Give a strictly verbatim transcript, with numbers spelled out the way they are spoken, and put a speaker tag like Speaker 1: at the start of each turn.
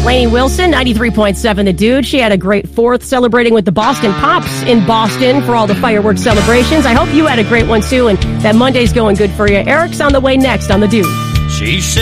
Speaker 1: Lainey Wilson, ninety-three point seven The Dude. She had a great fourth celebrating with the Boston Pops in Boston for all the fireworks celebrations. I hope you had a great one, too, and that Monday's going good for you. Eric's on the way next on The Dude.
Speaker 2: She said